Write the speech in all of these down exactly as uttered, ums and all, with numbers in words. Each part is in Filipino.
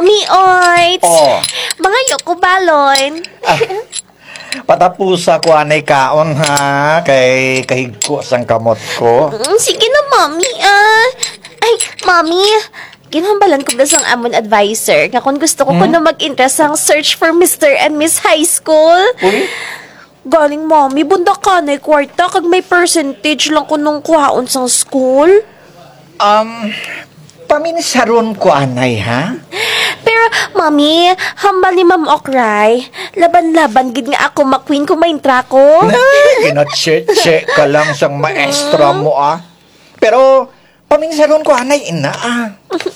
Mami Oits. Oh. Mga yoko balon. Ah, patapusa ko anay kaon ha, kay kahigko sang kamot ko. Mm, Sige na, Mami. Ah. Ay, Mami. Ginhambalan ko na sang amon advisor nga kung gusto ko ko na mag-interest ang search for Mister and Miss High School. Uy? Galing, Mami, bunda ka na kwarta kag may percentage lang ko nung kuhaon sang school. Um, paminsaron ko anay ha? Pero, Mami, hambal ni Ma'am Okray, laban-laban gid nga ako makwin kung maintra ko. Gina-check-check ka lang sang maestra mo ah. Pero, paminsaron ko anay ina ah.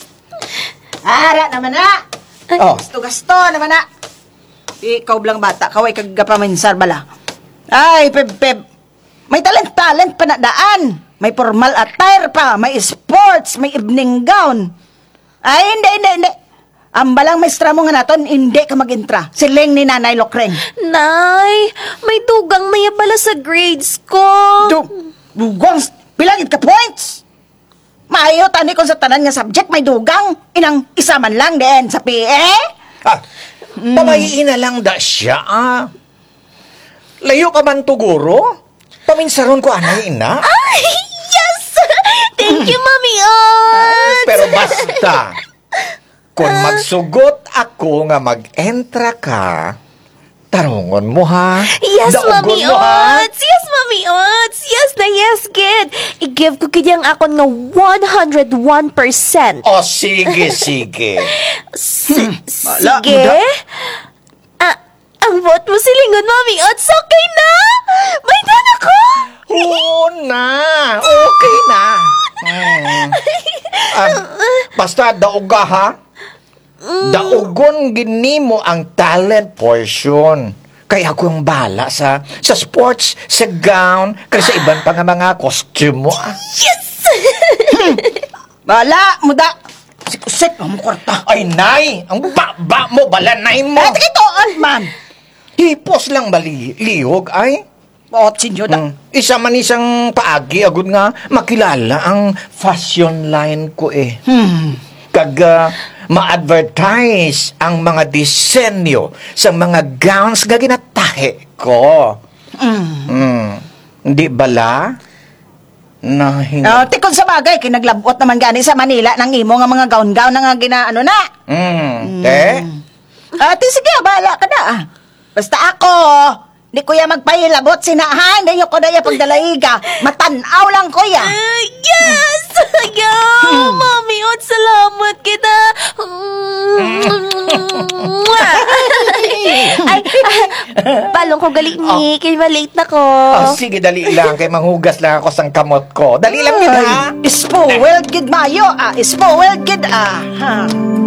Ara naman na. Oh. Gasto-gasto naman na. Ikaw blang bata, kaway kagapaminsar bala. Ay, peb-peb. May talent-talent pa na daan. May formal attire pa, may sports, may evening gown. Ay, hindi, hindi, hindi. Ang balang maestra mo nga naton, hindi ka mag-intra. Siling ni Nanay Lokreng. Nay, may tugang maya bala sa grades ko. Du, dugang, bilangit ka points. Maayo, tani ko sa tanan nga subject, may dugang. Inang isa man lang din sa P E. Ah, pamahiin na lang da siya ah. Layo ka man tuguro? Paminsaron ko anay ina. Ay, yes! Thank you, Mami Ots! Pero basta, kung magsugot ako nga mag-entra ka, tarungon mo ha. Yes, Daugon Mami mo, ha? Ots! Yes, Mami Ots! Yes na yes, kid! I-give ko kanyang akon nga one hundred one percent. O sige, sige. S- wala, Sige? muda. Ah, ang vote mo silingon, Mami Ots, okay na! May dan ako! Oo na, okay na. Hmm. Ah, basta dauga ha. Daugon gini mo ang talent portion. Kaya ako yung bala sa sa sports, sa gown, kaya sa ibang pang mga costume mo. ah. Yes! Bala, muda. Sikusik, ang kwarta. Ay, nay! Ang baba mo, balanay mo! Ay, itoon, man. Hipos lang bali, liyog, ay? O, sinyo da. Mm. Isa man isang paagi, agud nga, makilala ang fashion line ko eh. Hmm. Kag uh, ma-advertise ang mga disenyo sa mga gowns nga ginatahe ko. Mm. Mm. Hindi bala? Nahinga. Oh, tikon sa bagay, kinaglabot naman gani sa Manila ng imo nga mga gown-gown na nga ginaano na. Mm. Te? Ate, sige, bahala ka na. ah. Basta ako, di ko ya magpahilabot sinahan, di ko na ya pagdalaiga. Matanaw lang ko ya. Ah, yes! Yo, Mami Ots, salamat kita! Ay, ah, palong ko galing ni, kaya malate na ko. Oh, sige, dali lang. Kay manghugas lang ako sang kamot ko. Dali lang yun, ha? Spoiled gid mayo, ah. Spoiled gid, ah. Ha.